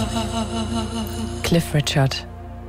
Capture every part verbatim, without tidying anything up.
Cliff Richard.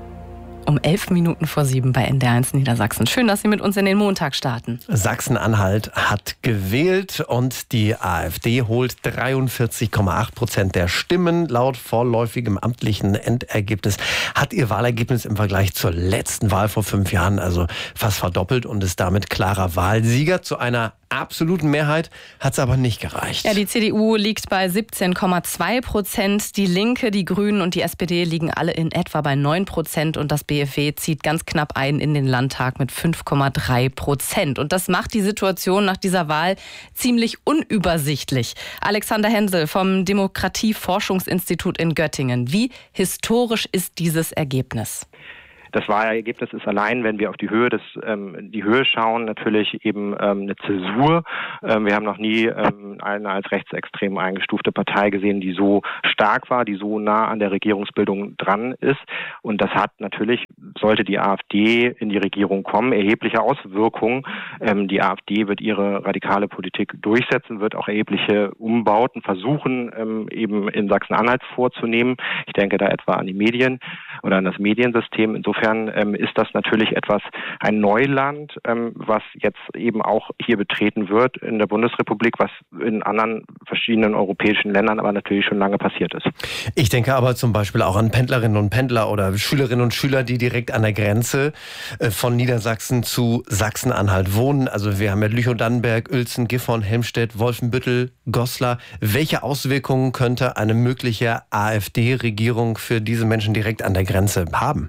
Um elf Minuten vor sieben bei N D R eins Niedersachsen. Schön, dass Sie mit uns in den Montag starten. Sachsen-Anhalt hat gewählt und die AfD holt dreiundvierzig Komma acht Prozent der Stimmen. Laut vorläufigem amtlichen Endergebnis hat ihr Wahlergebnis im Vergleich zur letzten Wahl vor fünf Jahren also fast verdoppelt und ist damit klarer Wahlsieger. Zu einer absoluten Mehrheit hat es aber nicht gereicht. Ja, die C D U liegt bei siebzehn Komma zwei Prozent. Die Linke, die Grünen und die S P D liegen alle in etwa bei neun Prozent. Und das B F W zieht ganz knapp ein in den Landtag mit fünf Komma drei Prozent. Und das macht die Situation nach dieser Wahl ziemlich unübersichtlich. Alexander Hensel vom Demokratieforschungsinstitut in Göttingen. Wie historisch ist dieses Ergebnis? Das Wahlergebnis ist allein, wenn wir auf die Höhe des ähm, die Höhe schauen, natürlich eben ähm, eine Zäsur. Ähm, wir haben noch nie ähm, eine als rechtsextrem eingestufte Partei gesehen, die so stark war, die so nah an der Regierungsbildung dran ist. Und das hat natürlich, sollte die AfD in die Regierung kommen, erhebliche Auswirkungen. Ähm, die AfD wird ihre radikale Politik durchsetzen, wird auch erhebliche Umbauten versuchen, ähm, eben in Sachsen-Anhalt vorzunehmen. Ich denke da etwa an die Medien oder an das Mediensystem. Insofern Insofern ähm, ist das natürlich etwas, ein Neuland, ähm, was jetzt eben auch hier betreten wird in der Bundesrepublik, was in anderen verschiedenen europäischen Ländern aber natürlich schon lange passiert ist. Ich denke aber zum Beispiel auch an Pendlerinnen und Pendler oder Schülerinnen und Schüler, die direkt an der Grenze äh, von Niedersachsen zu Sachsen-Anhalt wohnen. Also wir haben ja Lüchow-Dannenberg, Uelzen, Gifhorn, Helmstedt, Wolfenbüttel, Goslar. Welche Auswirkungen könnte eine mögliche AfD-Regierung für diese Menschen direkt an der Grenze haben?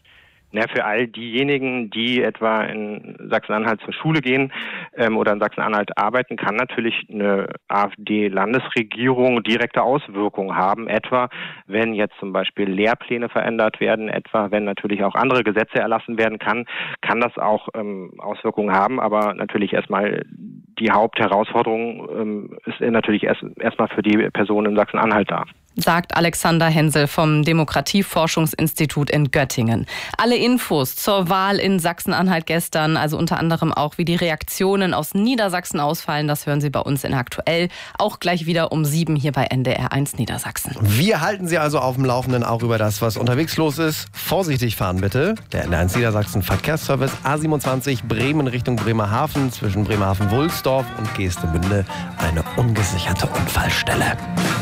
Ja, für all diejenigen, die etwa in Sachsen-Anhalt zur Schule gehen ähm, oder in Sachsen-Anhalt arbeiten, kann natürlich eine AfD-Landesregierung direkte Auswirkungen haben. Etwa, wenn jetzt zum Beispiel Lehrpläne verändert werden, etwa, wenn natürlich auch andere Gesetze erlassen werden kann, kann das auch ähm, Auswirkungen haben. Aber natürlich erstmal die Hauptherausforderung ähm, ist natürlich erst erstmal für die Personen in Sachsen-Anhalt da. Sagt Alexander Hensel vom Demokratieforschungsinstitut in Göttingen. Alle Infos zur Wahl in Sachsen-Anhalt gestern, also unter anderem auch, wie die Reaktionen aus Niedersachsen ausfallen, das hören Sie bei uns in Aktuell. Auch gleich wieder um sieben hier bei N D R eins Niedersachsen. Wir halten Sie also auf dem Laufenden auch über das, was unterwegs los ist. Vorsichtig fahren bitte. Der N D R eins Niedersachsen Verkehrsservice A siebenundzwanzig Bremen Richtung Bremerhaven, zwischen Bremerhaven-Wulsdorf und Geestemünde eine ungesicherte Unfallstelle.